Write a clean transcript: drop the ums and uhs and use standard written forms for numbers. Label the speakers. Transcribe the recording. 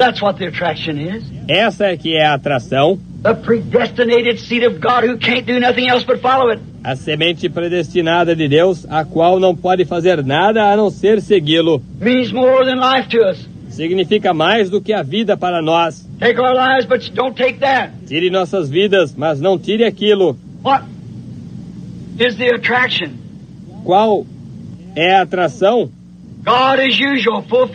Speaker 1: That's what the attraction is.
Speaker 2: Essa é que é a atração,
Speaker 1: The predestinated seed of God who can't do nothing else but follow it.
Speaker 2: a semente predestinada de Deus, a qual não pode fazer nada a não ser segui-lo.
Speaker 1: Means more than life to us.
Speaker 2: Significa mais do que a vida para nós.
Speaker 1: Take our lives, but don't take that.
Speaker 2: Tire nossas vidas, mas não tire aquilo.
Speaker 1: What is the attraction?
Speaker 2: Qual é a atração?
Speaker 1: God, as usual,